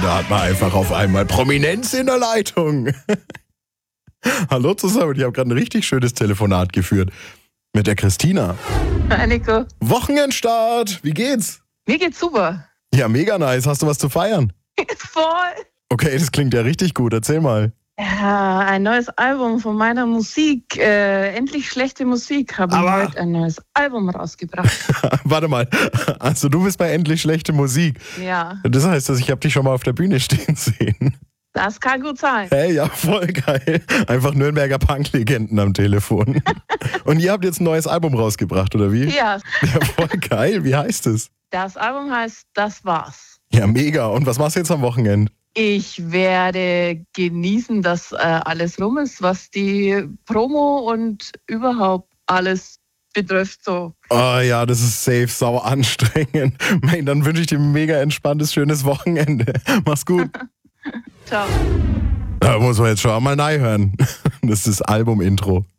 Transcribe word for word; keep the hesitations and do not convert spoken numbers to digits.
da hat man einfach auf einmal Prominenz in der Leitung. Hallo zusammen, ich habe gerade ein richtig schönes Telefonat geführt mit der Christina. Hi Nico. Wochenendstart, wie geht's? Mir geht's super. Ja, mega nice. Hast du was zu feiern? Voll. Okay, das klingt ja richtig gut. Erzähl mal. Ja, ein neues Album von meiner Musik. Äh, endlich schlechte Musik. Habe ich Aber- heute ein neues Album rausgebracht. Warte mal. Also du bist bei Endlich schlechte Musik. Ja, Das heißt, dass ich habe dich schon mal auf der Bühne stehen sehen. das kann gut sein. Hey, ja, voll geil. Einfach Nürnberger Punk-Legenden am Telefon. Und ihr habt jetzt ein neues Album rausgebracht, oder wie? Ja, Ja, voll geil. Wie heißt es? das Album heißt Das war's. Ja, mega. Und was machst du jetzt am Wochenende? Ich werde genießen, dass äh, alles rum ist, was die Promo und überhaupt alles betrifft. So. Oh ja, das ist safe, sau anstrengend. Man, dann wünsche ich dir ein mega entspanntes, schönes Wochenende. Mach's gut. Ciao. Da muss man jetzt schon mal reinhören. Das ist das Album-Intro.